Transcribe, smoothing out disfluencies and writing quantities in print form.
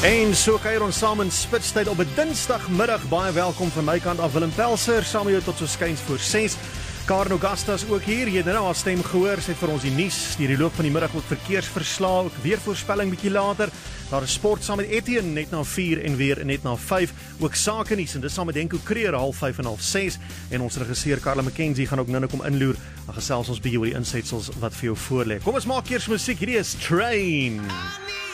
En so kuier ons saam in Spitstyd op 'n Dinsdagmiddag. Baie welkom van my kant af, Willem Pelser, saam met jou tot so skuins voor 6. Karen Augustus ook hier. Jy het nou haar stem gehoor, sy het vir ons die nuus, die loop van die middag ook verkeersverslae, ook weer voorspelling bietjie later. Daar is sport saam met Etienne net na 4 en weer net na 5. Ook sake nuus en dis saam met Denko Kreer 5:30 en 6:30 en ons regisseur Karla McKenzie gaan ook nou kom inloer. Dan gesels ons bietjie oor die insetsels wat vir jou voorlê. Kom ons maak eers musiek. Hierdie is Train.